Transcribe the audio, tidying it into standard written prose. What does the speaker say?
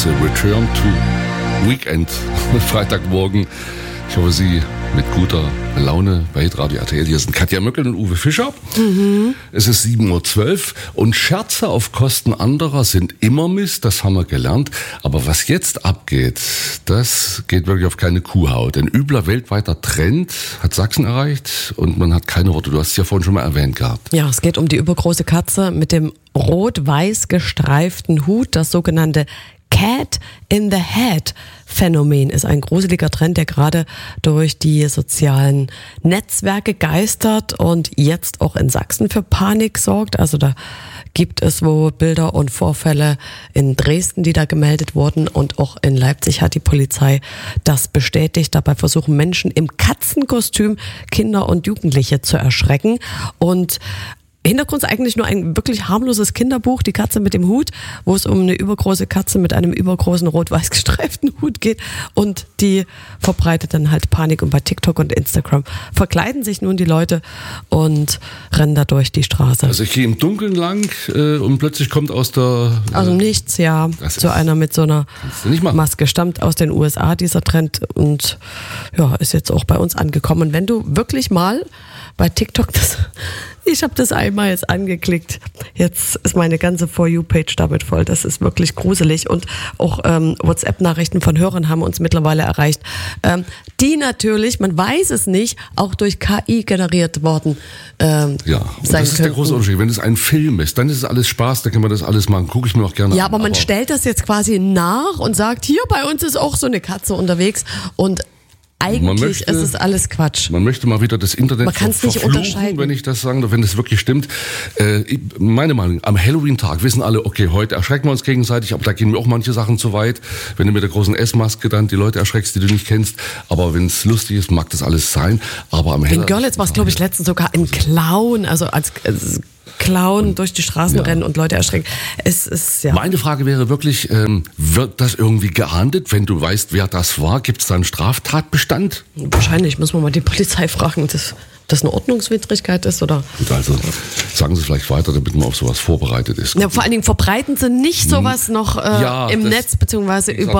Return to Weekend, Freitagmorgen. Ich hoffe, Sie mit guter Laune bei Hitradio RTL. Hier sind Katja Möckel und Uwe Fischer. Es ist 7.12 Uhr und Scherze auf Kosten anderer sind immer Mist, das haben wir gelernt. Aber was jetzt abgeht, das geht wirklich auf keine Kuhhaut. Ein übler weltweiter Trend hat Sachsen erreicht und man hat keine Worte. Du hast es ja vorhin schon mal erwähnt gehabt. Ja, es geht um die übergroße Katze mit dem rot-weiß gestreiften Hut, das sogenannte Cat in the Hat Phänomen ist ein gruseliger Trend, der gerade durch die sozialen Netzwerke geistert und jetzt auch in Sachsen für Panik sorgt. Also da gibt es wohl Bilder und Vorfälle in Dresden, die da gemeldet wurden, und auch in Leipzig hat die Polizei das bestätigt. Dabei versuchen Menschen im Katzenkostüm Kinder und Jugendliche zu erschrecken. Und Hintergrund ist eigentlich nur ein wirklich harmloses Kinderbuch, Die Katze mit dem Hut, wo es um eine übergroße Katze mit einem übergroßen rot-weiß gestreiften Hut geht, und die verbreitet dann halt Panik, und bei TikTok und Instagram verkleiden sich nun die Leute und rennen da durch die Straße. Also ich gehe im Dunkeln lang und plötzlich kommt aus der... Also nichts, ja, so einer mit so einer Maske, stammt aus den USA, dieser Trend, und ja, ist jetzt auch bei uns angekommen. Und wenn du wirklich mal bei TikTok ich habe das einmal jetzt angeklickt. Jetzt ist meine ganze For You-Page damit voll. Das ist wirklich gruselig. Und auch WhatsApp-Nachrichten von Hörern haben uns mittlerweile erreicht, die natürlich, man weiß es nicht, auch durch KI generiert worden ja, und das ist der große Unterschied. Wenn es ein Film ist, dann ist es alles Spaß, dann kann man das alles machen. Gucke ich mir auch gerne an. Ja, aber man stellt das jetzt quasi nach und sagt, hier bei uns ist auch so eine Katze unterwegs, und eigentlich ist es alles Quatsch. Man möchte mal wieder das Internet verfluchen, wenn ich das sagen darf, wenn das wirklich stimmt. Meine Meinung, am Halloween-Tag wissen alle, okay, heute erschrecken wir uns gegenseitig, aber da gehen mir auch manche Sachen zu weit. Wenn du mit der großen S-Maske dann die Leute erschreckst, die du nicht kennst. Aber wenn es lustig ist, mag das alles sein. Aber am Halloween... In Görlitz war es, glaube ich, letztens sogar ein Clown, also als Clown durch die Straßen rennen und Leute erschrecken. Es ist, ja. Meine Frage wäre wirklich, wird das irgendwie geahndet, wenn du weißt, wer das war? Gibt es da einen Straftatbestand? Wahrscheinlich, muss man mal die Polizei fragen, dass das eine Ordnungswidrigkeit ist, oder? Gut, also sagen Sie vielleicht weiter, damit man auf sowas vorbereitet ist. Ja, vor allen Dingen verbreiten Sie nicht sowas noch im Netz, beziehungsweise über